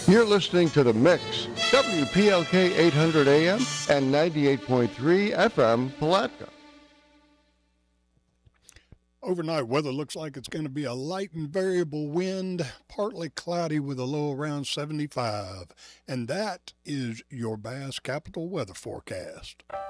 You're listening to The Mix, WPLK 800 AM and 98.3 FM, Palatka. Overnight weather looks like it's going to be a light and variable wind, partly cloudy with a low around 75. And that is your Bass Capital weather forecast.